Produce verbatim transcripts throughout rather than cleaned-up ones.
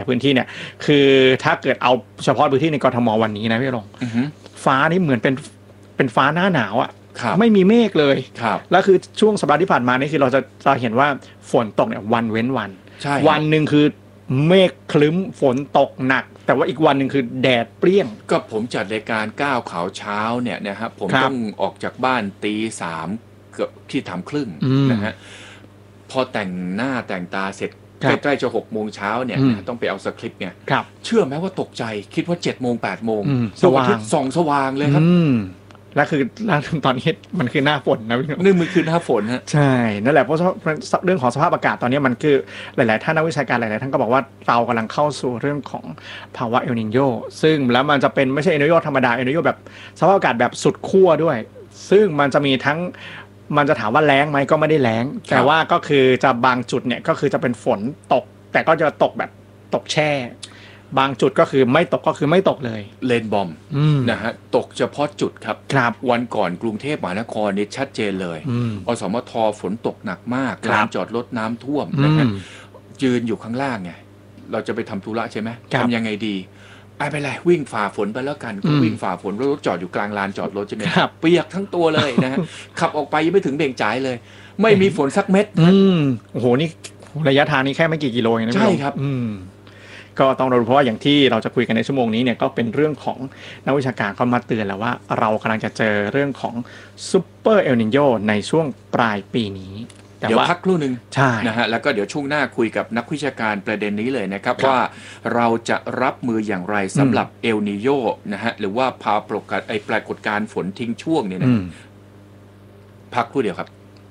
พื้นที่เนี่ยคือถ้าเกิดเอาเฉพาะพื้นที่ในกทมวันนี้นะพี่รงฟ้านี่เหมือนเป็นเป็นฟ้าหน้าหนาวอ่ะไม่มีเมฆเลยแล้วคือช่วงสัปดาห์ที่ผ่านมานี่คือเราจะจะเห็นว่าฝนตกเนี่ยวันเว้นวันวันนึงคือเมฆคลึ้มฝนตกหนักแต่ว่าอีกวันนึงคือแดดเปรี้ยงก็ผมจัดรายการก้าวข่าวเช้าเนี่ยนะครับผมต้องออกจากบ้านตีสามเกือบที่ทำครึ่งนะฮะพอแต่งหน้าแต่งตาเสร็จใกล้ๆจะหกโมงเช้าเนี่ยต้องไปเอาสคริปต์เนี่ยเชื่อไหมว่าตกใจคิดว่าเจ็ดโมงแปดโมงสว่างส่องสว่างเลยครับแล้วคือตอนนี้มันคือหน้าฝนนะพี่นี่มันคือหน้าฝนฮะใช่นั่นแหละเพราะเรื่องของสภาพอากาศตอนนี้มันคือหลายๆท่านนักวิชาการหลายๆท่านก็บอกว่าเรากำลังเข้าสู่เรื่องของภาวะเอลนิโญซึ่งแล้วมันจะเป็นไม่ใช่เอลนิโญธรรมดาเอลนิโญแบบสภาพอากาศแบบสุดขั้วด้วยซึ่งมันจะมีทั้งมันจะถามว่าแล้งไหมก็ไม่ได้แล้งแต่ว่าก็คือจะบางจุดเนี่ยก็คือจะเป็นฝนตกแต่ก็จะตกแบบตกแช่บางจุดก็คือไม่ตกก็คือไม่ตกเลยเลนบอมนะฮะตกเฉพาะจุดครับวันก่อนกรุงเทพมหานครนี่ชัดเจนเลยอสมทฝนตกหนักมากลานจอดรถน้ำท่วมนะฮะยืนอยู่ข้างล่างไงเราจะไปทำธุระใช่ไหมทำยังไงดีไปไปเลยวิ่งฝ่าฝนไปแล้วกันก็วิ่งฝ่าฝนรถจอดอยู่กลางลานจอดรถใช่ไหมเปียกทั้งตัวเลยนะฮะขับออกไปยังไม่ถึงเบ่งจ่ายเลยไม่มีฝนสักเม็ดโอ้โหนี่ระยะทางนี้แค่ไม่กี่กิโลเองนะใช่ครับก็ต้องรู้เพราะว่าอย่างที่เราจะคุยกันในชั่วโมงนี้เนี่ยก็เป็นเรื่องของนักวิชาการเขามาเตือนแล้วว่าเรากำลังจะเจอเรื่องของซุปเปอร์เอลนิโญในช่วงปลายปีนี้เดี๋ยวพักครู่นึงใช่นะฮะแล้วก็เดี๋ยวช่วงหน้าคุยกับนักวิชาการประเด็นนี้เลยนะครับว่าเราจะรับมืออย่างไรสำหรับเอลนิโญนะฮะหรือว่าภาวะปรากฏไอปรากฏการณ์ฝนทิ้งช่วงเนี่ยนะพักครู่เดียวครับ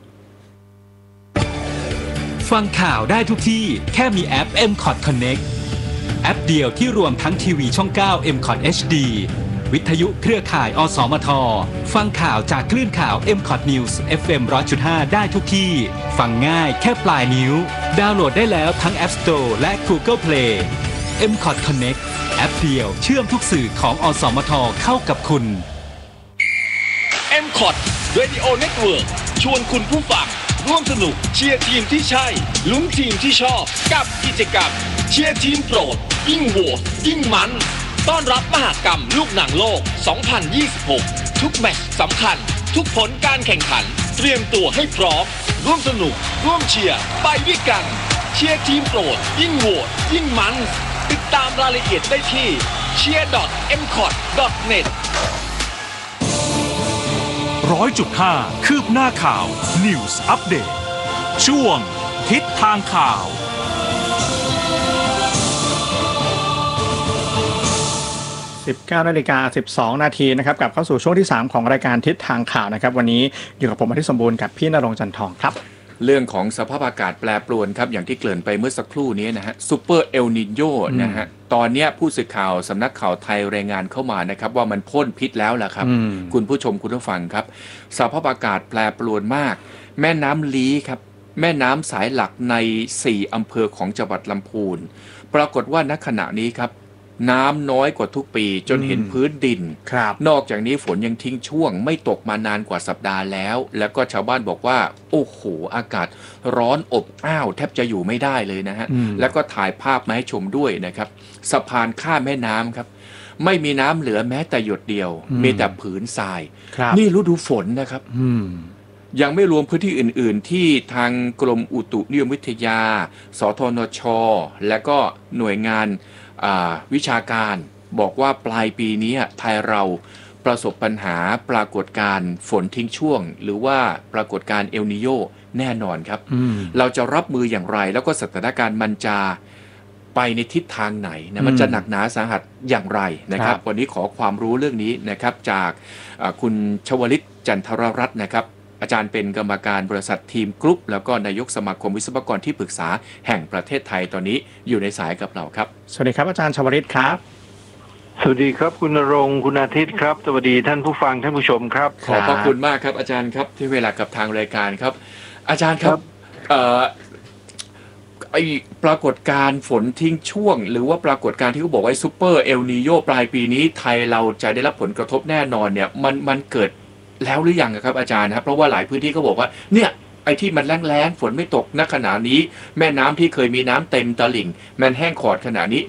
ฟังข่าวได้ทุกที่แค่มีแอป เอ็ม คอท Connect แอปเดียวที่รวมทั้งทีวีช่องเก้า เอ็ม คอท เอช ดี วิทยุเครือข่ายอสมทฟังข่าวจากคลื่นข่าว เอ็ม คอท News เอฟ เอ็ม หนึ่งร้อยจุดห้า ได้ทุกที่ฟังง่ายแค่ปลายนิ้วดาวน์โหลดได้แล้วทั้ง App Store และ Google Play เอ็ม คอท Connect แอปเดียวเชื่อมทุกสื่อของอสมทเข้ากับคุณเอ็ม คอท Radio Network ชวนคุณผู้ฟังร่วมสนุกเชียร์ทีมที่ใช่ลุ้นทีมที่ชอบกับกิจกรรมเชียร์ทีมโปรดยิ่งโหวตยิ่งมันต้อนรับมหกรรมลูกหนังโลก สองพันยี่สิบหก ทุกแมตช์สำคัญทุกผลการแข่งขันเตรียมตัวให้พร้อมร่วมสนุกร่วมเชียร์ไปด้วยกันเชียร์ทีมโปรดยิ่งโหวตยิ่งมันติดตามรายละเอียดได้ที่ เชียร์ ดอท เอ็ม คอท ดอท เน็ตร้อยจุดห้า คืบหน้าข่าว News Update ช่วงทิศทางข่าวสิบเก้านาฬิกาสิบสองนาทีนะครับกลับเข้าสู่ช่วงที่สามของรายการทิศทางข่าวนะครับวันนี้อยู่กับผมอาทิตย์สมบูรณ์กับพี่ณรงค์จันทร์ทองครับเรื่องของสภาพอากาศแปรปรวนครับอย่างที่เกริ่นไปเมื่อสักครู่นี้นะฮะซูเปอร์เอลนิโญนะฮะตอนนี้ผู้สื่อข่าวสำนักข่าวไทยรายงานเข้ามานะครับว่ามันพ่นพิษแล้วล่ะครับคุณผู้ชมคุณผู้ฟังครับสภาพอากาศแปรปรวนมากแม่น้ำลี้ครับแม่น้ำสายหลักในสี่อำเภอของจังหวัดลำพูนปรากฏว่าณขณะนี้ครับน้ำน้อยกว่าทุกปีจนเห็นพื้นดินนอกจากนี้ฝนยังทิ้งช่วงไม่ตกมานานกว่าสัปดาห์แล้วแล้วก็ชาวบ้านบอกว่าโอ้โหอากาศร้อนอบอ้าวแทบจะอยู่ไม่ได้เลยนะฮะแล้วก็ถ่ายภาพมาให้ชมด้วยนะครับสะพานข้ามแม่น้ำครับไม่มีน้ำเหลือแม้แต่หยดเดียวมีแต่ผืนทรายนี่ฤดูฝนนะครับยังไม่รวมพื้นที่อื่นๆที่ทางกรมอุตุนิยมวิทยาสทนชและก็หน่วยงานวิชาการบอกว่าปลายปีนี้ไทยเราประสบปัญหาปรากฏการณ์ฝนทิ้งช่วงหรือว่าปรากฏการณ์เอลนิโญแน่นอนครับเราจะรับมืออย่างไรแล้วก็สถานการณ์มันจะไปในทิศทางไหนนะมันจะหนักหนาสาหัสอย่างไรนะครับวันนี้ขอความรู้เรื่องนี้นะครับจากคุณชวลิตจันทรรัตน์นะครับอาจารย์เป็นกรรมการบริษัททีมกรุ๊ปแล้วก็นายกสมาคมวิศวกรที่ปรึกษาแห่งประเทศไทยตอนนี้อยู่ในสายกับเราครับสวัสดีครับอาจารย์ชวลิตครับสวัสดีครับคุณณรงค์คุณอาทิตย์ครับสวัสดีท่านผู้ฟังท่านผู้ชมครับขอบพระคุณมากครับอาจารย์ครับที่เวลากับทางรายการครับอาจารย์ครับเอ่อไอปรากฏการณ์ฝนทิ้งช่วงหรือว่าปรากฏการณ์ที่เขาบอกว่าซูเปอร์เอลนิโญปลายปีนี้ไทยเราจะได้รับผลกระทบแน่นอนเนี่ยมันมันเกิดแล้วหรือยังครับอาจารย์ครับเพราะว่าหลายพื้นที่ก็บอกว่าเนี่ยไอ้ที่มันแล้งๆฝนไม่ตกณขณะนี้แม่น้ำที่เคยมีน้ำเต็มตลิ่งมันแห้งขอดขณะนี้